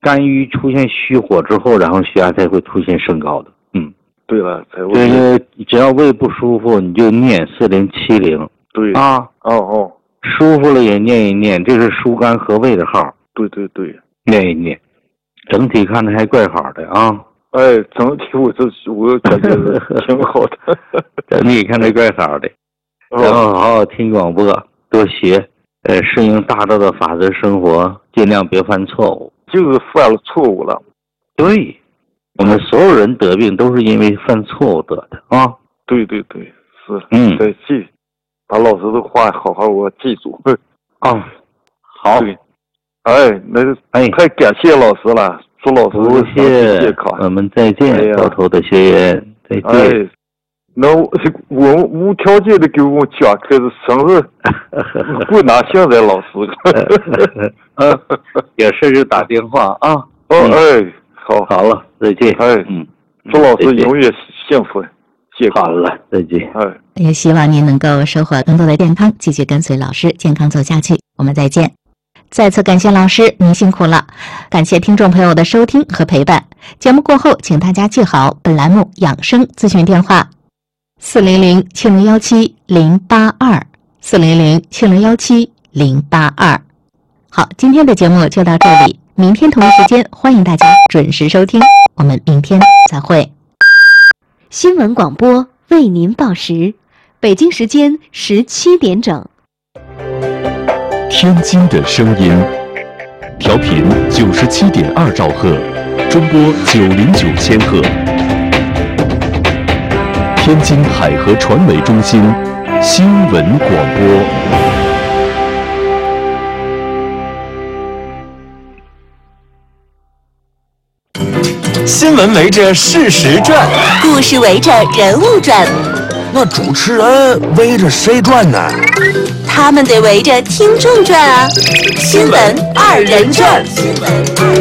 肝郁出现虚火之后，然后血压才会出现升高的。 对了，才会。 就是只要胃不舒服，你就念4070。 对啊，舒服了也念一念，这是疏肝和胃的号。 对， 念一念，整体看着还怪好的啊。 整体我感觉挺好的。 整体看着怪好的，然后好好听广播，多学，适应大道的法则生活，尽量别犯错误。 就是犯了错误了。 对，我们所有人得病都是因为犯错误得的啊。 对，是。再记，把老师的话好好我记住。 好。 对。太感谢老师了，祝老师不谢健康。 我们再见，高头的学员，再见。 那我无条件的给我讲课的生日，不拿现在老师。 有事就打电话啊。好了，再见。 祝老师永远幸福健康。 好了，再见。 也希望您能够收获更多的健康，继续跟随老师健康走下去。我们再见。再次感谢老师，您辛苦了。感谢听众朋友的收听和陪伴。节目过后，请大家记好本栏目养生咨询电话：400-7017-082，400-7017-082。好，今天的节目就到这里，明天同一时间欢迎大家准时收听，我们明天再会。 新闻广播为您报时，北京时间17点整。 天津的声音，调频97.2兆赫，中波909千赫。天津海河传媒中心新闻广播。 新闻围着事实转， 故事围着人物转， 那主持人围着谁转呢？ 他们得围着听众转啊！新闻二人转。